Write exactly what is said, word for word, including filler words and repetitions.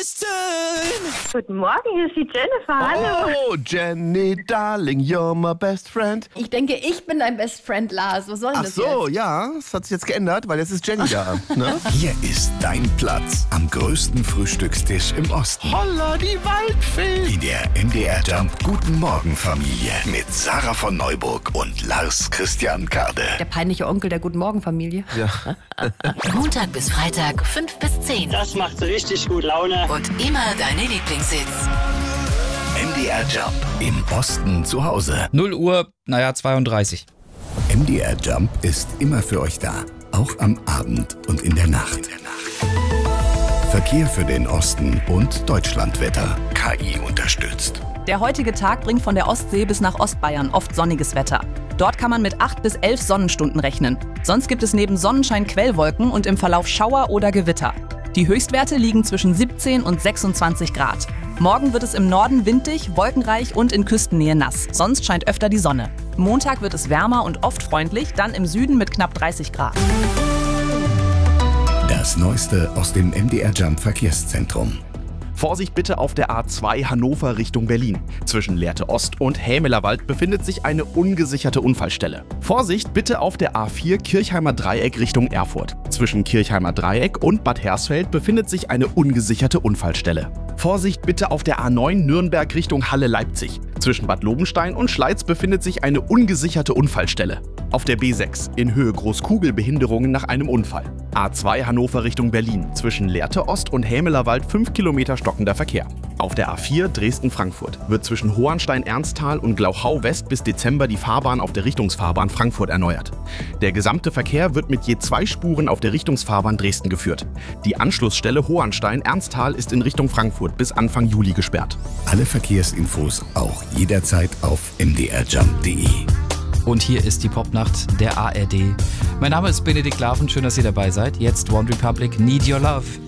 Listen! Guten Morgen, hier ist die Jennifer. Hallo. Oh, Jenny, darling, you're my best friend. Ich denke, ich bin dein Best Friend, Lars. Was soll denn Ach das so, jetzt? ja, das hat sich jetzt geändert, weil jetzt ist Jenny da. Ne? Hier ist dein Platz am größten Frühstückstisch im Osten. Holla, die Waldfee. In der M D R Jump Guten Morgen Familie mit Sarah von Neuburg und Lars Christian Kade. Der peinliche Onkel der Guten Morgen Familie. Ja. Montag bis Freitag, fünf bis zehn. Das macht richtig gut Laune. Und immer deine Lieblingshits. M D R Jump im Osten zu Hause. null Uhr, naja, zweiunddreißig. M D R Jump ist immer für euch da. Auch am Abend und in der Nacht. Verkehr für den Osten und Deutschlandwetter. K I unterstützt. Der heutige Tag bringt von der Ostsee bis nach Ostbayern oft sonniges Wetter. Dort kann man mit acht bis elf Sonnenstunden rechnen. Sonst gibt es neben Sonnenschein Quellwolken und im Verlauf Schauer oder Gewitter. Die Höchstwerte liegen zwischen siebzehn und sechsundzwanzig Grad. Morgen wird es im Norden windig, wolkenreich und in Küstennähe nass. Sonst scheint öfter die Sonne. Montag wird es wärmer und oft freundlich, dann im Süden mit knapp dreißig Grad. Das Neueste aus dem M D R Jump Verkehrszentrum. Vorsicht bitte auf der A zwei Hannover Richtung Berlin. Zwischen Lehrte Ost und Hämelerwald befindet sich eine ungesicherte Unfallstelle. Vorsicht bitte auf der A vier Kirchheimer Dreieck Richtung Erfurt. Zwischen Kirchheimer Dreieck und Bad Hersfeld befindet sich eine ungesicherte Unfallstelle. Vorsicht bitte auf der A neun Nürnberg Richtung Halle-Leipzig. Zwischen Bad Lobenstein und Schleiz befindet sich eine ungesicherte Unfallstelle. Auf der B sechs in Höhe Großkugel Behinderungen nach einem Unfall. A zwei Hannover Richtung Berlin. Zwischen Lehrte Ost und Hämelerwald fünf Kilometer stockender Verkehr. Auf der A vier Dresden-Frankfurt wird zwischen Hohenstein-Ernsthal und Glauchau West bis Dezember die Fahrbahn auf der Richtungsfahrbahn Frankfurt erneuert. Der gesamte Verkehr wird mit je zwei Spuren auf der Richtungsfahrbahn Dresden geführt. Die Anschlussstelle Hohenstein-Ernsthal ist in Richtung Frankfurt bis Anfang Juli gesperrt. Alle Verkehrsinfos auch jederzeit auf m d r jump punkt d e. Und hier ist die Popnacht der A R D. Mein Name ist Benedikt Laven, schön, dass ihr dabei seid. Jetzt One Republic, Need Your Love.